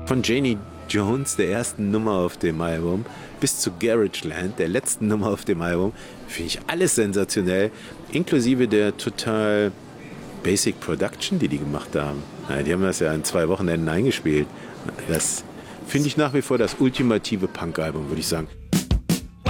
Von Janie Jones, der ersten Nummer auf dem Album, bis zu Garageland, der letzten Nummer auf dem Album, finde ich alles sensationell, inklusive der total Basic Production, die gemacht haben. Ja, die haben das ja in 2 Wochenenden eingespielt. Das finde ich nach wie vor das ultimative Punk-Album, würde ich sagen.